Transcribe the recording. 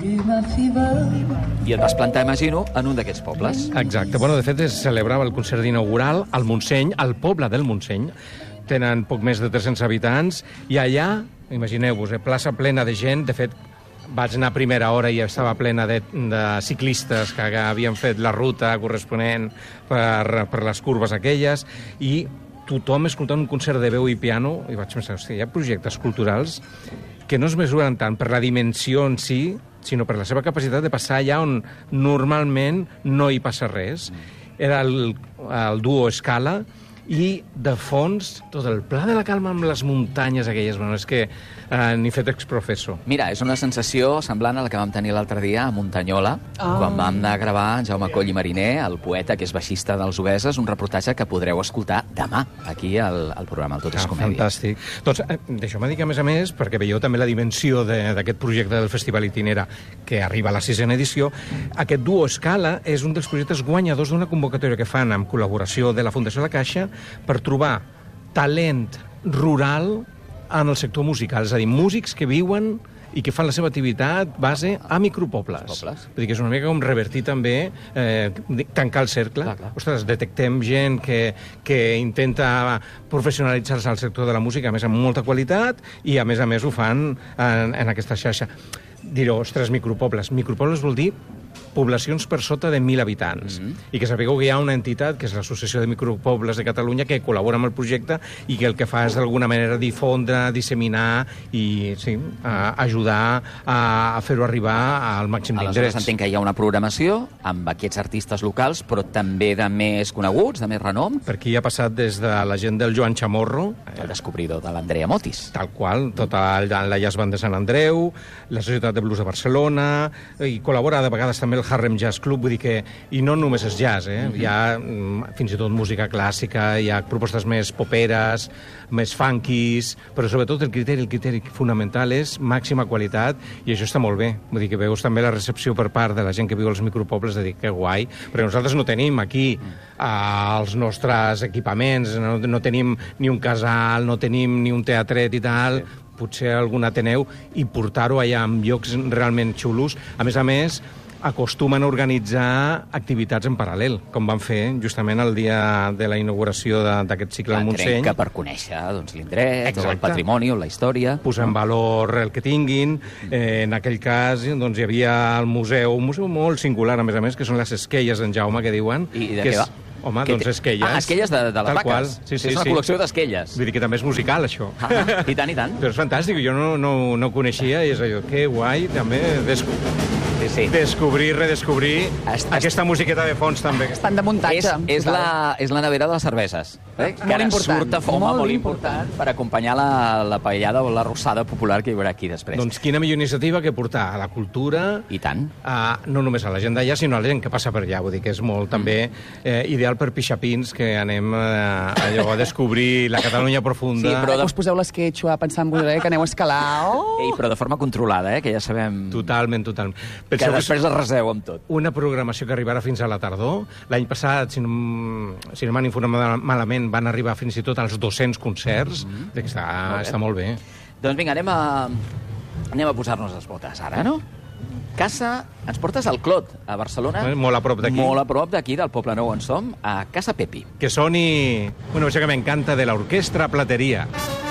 I et vas plantar, imagino, en un d'aquests pobles. Exacte. Bueno, de fet, es celebrava el concert inaugural al Montseny, al poble del Montseny. Tenen poc més de 300 habitants, i allà, imagineu-vos, plaça plena de gent. De fet, vaig anar a primera hora i estava plena de ciclistes que havien fet la ruta corresponent per les curves aquelles, i tothom escoltant un concert de veu i piano, i vaig pensar, hòstia, hi ha projectes culturals que no es mesuren tant per la dimensió en si, sinó per la seva capacitat de passar allà on normalment no hi passa res. Era el duo Scala, i de fons tot el Pla de la Calma amb les muntanyes aquelles. Bueno, és que n'hi fet exprofesso. Mira, és una sensació semblant a la que vam tenir l'altre dia a Muntanyola, quan vam anar a gravar en Jaume Coll i Mariner, el poeta que és baixista dels Obeses, un reportatge que podreu escoltar demà aquí al programa El Tot és Comèdia. Fantàstic. Doncs deixeu-me dir que, a més, perquè veieu també la dimensió d'aquest projecte del Festival Itinera, que arriba a la 6ª edició, aquest duo Scala és un dels projectes guanyadors d'una convocatòria que fan amb col·laboració de la Fundació La Caixa per trobar talent rural en el sector musical, és a dir, músics que viuen i que fan la seva activitat base a micropobles. Vull dir que és una mica com revertir també, tancar el cercle. Clar. Ostres, detectem gent que intenta professionalitzar-se al sector de la música, a més amb molta qualitat, i a més ho fan en aquesta xarxa. Direu, ostres, micropobles. Micropobles vol dir poblacions per sota de 1.000 habitants. I que sapigueu que hi ha una entitat, que és l'Associació de Micropobles de Catalunya, que col·labora amb el projecte i que el que fa és d'alguna manera difondre, disseminar i ajudar a fer-ho arribar al màxim d'indrets. Aleshores entenc que hi ha una programació amb aquests artistes locals, però també de més coneguts, de més renom. Per aquí ha passat des de la gent del Joan Chamorro, el descobridor de l'Andrea Motis. Tal qual, tota la Jazz Band de Sant Andreu, la Societat de Blues de Barcelona, i col·labora de vegades també el Harlem Jazz Club, vull dir que... I no només és jazz, hi ha fins i tot música clàssica, hi ha propostes més poperes, més funkies, però sobretot el criteri fonamental és màxima qualitat, i això està molt bé. Vull dir que veus també la recepció per part de la gent que viu als micropobles de dir que guai, perquè nosaltres no tenim aquí els nostres equipaments, no tenim ni un casal, no tenim ni un teatret i tal, potser algun Ateneu, i portar-ho allà en llocs realment xulos. A més, acostumen a organitzar activitats en paral·lel, com van fer justament el dia de la inauguració d'aquest cicle al Montseny. Entenc que per conèixer l'indret, el patrimoni o la història. Posar en valor el que tinguin. En aquell cas hi havia un museu molt singular, a més, que són les esquelles d'en Jaume, que diuen. I de què va? Home, doncs esquelles. Esquelles de les vaques. Sí, és una col·lecció d'esquelles. Vull dir que també és musical, això. I tant, i tant. Però és fantàstic, jo no coneixia, i és allò, que guai, també descobrir, redescobrir aquesta musiqueta de fons, també. Estan de muntatge. És la nevera de les cerveses, que ara surt a foma, molt important, per acompanyar la paellada o la rossada popular que hi haurà aquí després. Doncs quina millor iniciativa que portar a la cultura... I tant. No només a la gent d'allà, sinó a la gent que passa per allà. Vull dir que és molt, també, ideal per pixapins, que anem a descobrir la Catalunya profunda. Sí, però us poseu l'esquetxo a pensar en voler que aneu a escalar. Però de forma controlada, que ja sabem... Totalment. Que després arraseu amb tot. Una programació que arribarà fins a la tardor. L'any passat, si no m'han informat malament, van arribar fins i tot als 200 concerts. Està molt bé. Doncs vinga, anem a posar-nos les botes ara, no? Casa, ens portes al Clot, a Barcelona. Molt a prop d'aquí. Molt a prop d'aquí, del Poble Nou on som, a Casa Pepi. Que soni una versió que m'encanta de l'Orquestra Plateria.